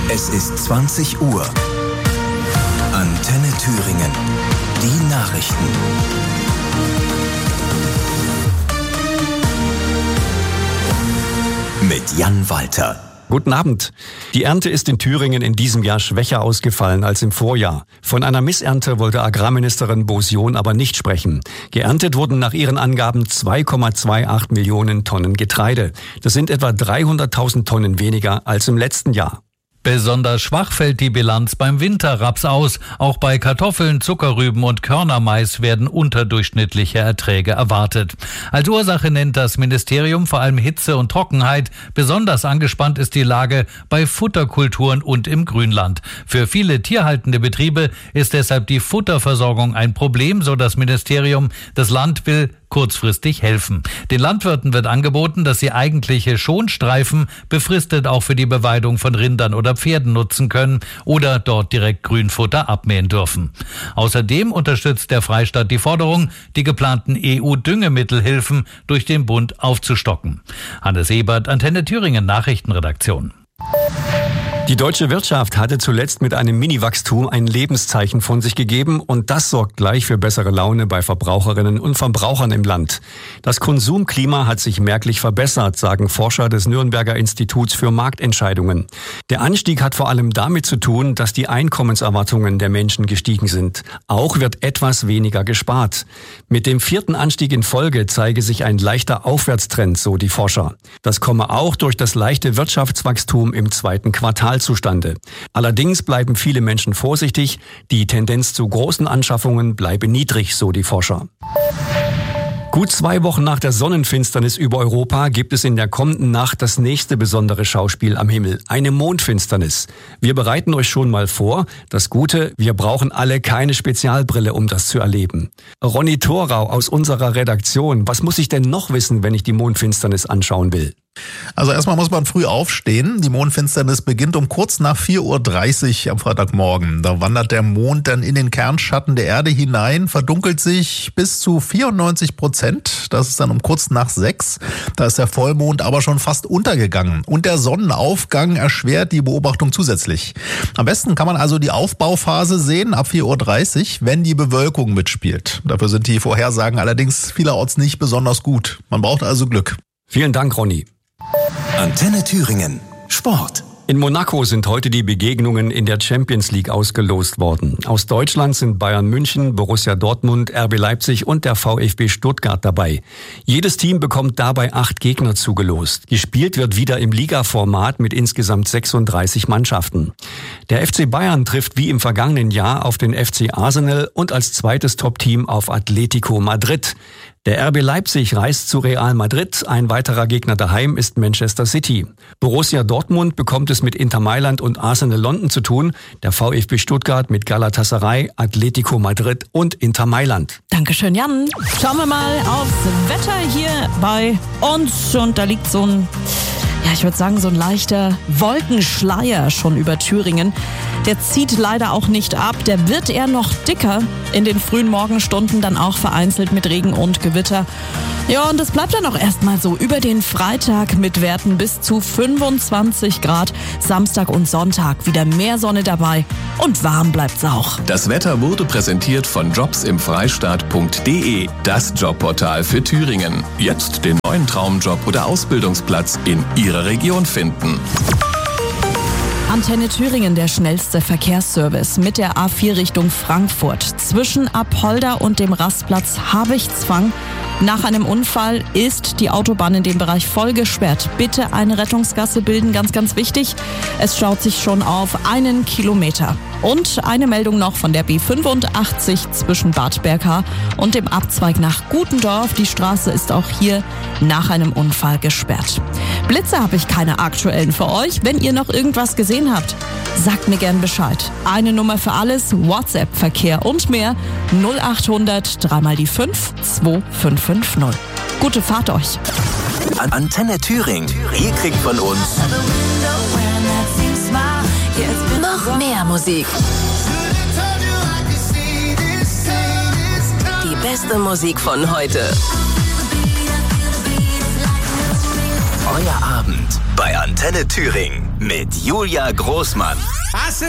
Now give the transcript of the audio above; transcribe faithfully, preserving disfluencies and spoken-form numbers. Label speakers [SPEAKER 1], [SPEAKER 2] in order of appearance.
[SPEAKER 1] Es ist zwanzig Uhr. Antenne Thüringen. Die Nachrichten. Mit Jan Walter.
[SPEAKER 2] Guten Abend. Die Ernte ist in Thüringen in diesem Jahr schwächer ausgefallen als im Vorjahr. Von einer Missernte wollte Agrarministerin Bosion aber nicht sprechen. Geerntet wurden nach ihren Angaben zwei Komma achtundzwanzig Millionen Tonnen Getreide. Das sind etwa dreihunderttausend Tonnen weniger als im letzten Jahr.
[SPEAKER 3] Besonders schwach fällt die Bilanz beim Winterraps aus. Auch bei Kartoffeln, Zuckerrüben und Körnermais werden unterdurchschnittliche Erträge erwartet. Als Ursache nennt das Ministerium vor allem Hitze und Trockenheit. Besonders angespannt ist die Lage bei Futterkulturen und im Grünland. Für viele tierhaltende Betriebe ist deshalb die Futterversorgung ein Problem, so das Ministerium. Das Land will kurzfristig helfen. Den Landwirten wird angeboten, dass sie eigentliche Schonstreifen befristet auch für die Beweidung von Rindern oder Pferden nutzen können oder dort direkt Grünfutter abmähen dürfen. Außerdem unterstützt der Freistaat die Forderung, die geplanten E U-Düngemittelhilfen durch den Bund aufzustocken. Hannes Ebert, Antenne Thüringen Nachrichtenredaktion.
[SPEAKER 2] Die deutsche Wirtschaft hatte zuletzt mit einem Mini-Wachstum ein Lebenszeichen von sich gegeben und das sorgt gleich für bessere Laune bei Verbraucherinnen und Verbrauchern im Land. Das Konsumklima hat sich merklich verbessert, sagen Forscher des Nürnberger Instituts für Marktentscheidungen. Der Anstieg hat vor allem damit zu tun, dass die Einkommenserwartungen der Menschen gestiegen sind. Auch wird etwas weniger gespart. Mit dem vierten Anstieg in Folge zeige sich ein leichter Aufwärtstrend, so die Forscher. Das komme auch durch das leichte Wirtschaftswachstum im zweiten Quartal zustande. Allerdings bleiben viele Menschen vorsichtig. Die Tendenz zu großen Anschaffungen bleibe niedrig, so die Forscher. Gut zwei Wochen nach der Sonnenfinsternis über Europa gibt es in der kommenden Nacht das nächste besondere Schauspiel am Himmel, eine Mondfinsternis. Wir bereiten euch schon mal vor. Das Gute, wir brauchen alle keine Spezialbrille, um das zu erleben. Ronny Thorau aus unserer Redaktion, was muss ich denn noch wissen, wenn ich die Mondfinsternis anschauen will?
[SPEAKER 4] Also erstmal muss man früh aufstehen. Die Mondfinsternis beginnt um kurz nach vier Uhr dreißig am Freitagmorgen. Da wandert der Mond dann in den Kernschatten der Erde hinein, verdunkelt sich bis zu vierundneunzig Prozent. Das ist dann um kurz nach sechs. Da ist der Vollmond aber schon fast untergegangen. Und der Sonnenaufgang erschwert die Beobachtung zusätzlich. Am besten kann man also die Aufbauphase sehen ab vier Uhr dreißig, wenn die Bewölkung mitspielt. Dafür sind die Vorhersagen allerdings vielerorts nicht besonders gut. Man braucht also Glück.
[SPEAKER 2] Vielen Dank, Ronny.
[SPEAKER 1] Antenne Thüringen. Sport.
[SPEAKER 2] In Monaco sind heute die Begegnungen in der Champions League ausgelost worden. Aus Deutschland sind Bayern München, Borussia Dortmund, R B Leipzig und der VfB Stuttgart dabei. Jedes Team bekommt dabei acht Gegner zugelost. Gespielt wird wieder im Liga-Format mit insgesamt sechsunddreißig Mannschaften. Der F C Bayern trifft wie im vergangenen Jahr auf den F C Arsenal und als zweites Top-Team auf Atletico Madrid. Der R B Leipzig reist zu Real Madrid, ein weiterer Gegner daheim ist Manchester City. Borussia Dortmund bekommt es mit Inter Mailand und Arsenal London zu tun, der VfB Stuttgart mit Galatasaray, Atletico Madrid und Inter Mailand.
[SPEAKER 5] Dankeschön, Jan. Schauen wir mal aufs Wetter hier bei uns und da liegt so ein, ja, ich würde sagen, so ein leichter Wolkenschleier schon über Thüringen. Der zieht leider auch nicht ab. Der wird eher noch dicker in den frühen Morgenstunden, dann auch vereinzelt mit Regen und Gewitter. Ja, und das bleibt dann auch erstmal so über den Freitag mit Werten bis zu fünfundzwanzig Grad. Samstag und Sonntag wieder mehr Sonne dabei und warm bleibt's auch.
[SPEAKER 1] Das Wetter wurde präsentiert von jobs im freistaat punkt de, das Jobportal für Thüringen. Jetzt den neuen Traumjob oder Ausbildungsplatz in Ihrer Region finden.
[SPEAKER 5] Antenne Thüringen, der schnellste Verkehrsservice mit der A vier Richtung Frankfurt. Zwischen Apolda und dem Rastplatz Habichtsfang. Nach einem Unfall ist die Autobahn in dem Bereich voll gesperrt. Bitte eine Rettungsgasse bilden, ganz, ganz wichtig. Es staut sich schon auf einen Kilometer. Und eine Meldung noch von der B fünfundachtzig zwischen Bad Berka und dem Abzweig nach Gutendorf. Die Straße ist auch hier nach einem Unfall gesperrt. Blitze habe ich keine aktuellen für euch. Wenn ihr noch irgendwas gesehen habt, sagt mir gern Bescheid. Eine Nummer für alles, WhatsApp, Verkehr und mehr. null achthundert drei mal die fünf zwei fünf fünf null. Gute Fahrt euch.
[SPEAKER 1] Antenne Thüringen. Ihr kriegt von uns
[SPEAKER 6] noch mehr Musik. Die beste Musik von heute.
[SPEAKER 1] Euer Abend bei Antenne Thüringen.
[SPEAKER 7] mit Julia Großmann.